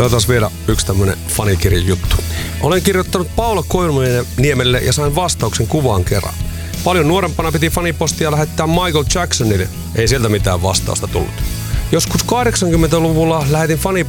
Otetaan vielä yksi tämmönen fanikirjan juttu. Olen kirjoittanut Paula Koivuniemelle ja sain vastauksen kuvaan kerran. Paljon nuorempana piti fanipostia lähettää Michael Jacksonille. Ei sieltä mitään vastausta tullut. Joskus 80-luvulla lähetin fanipostia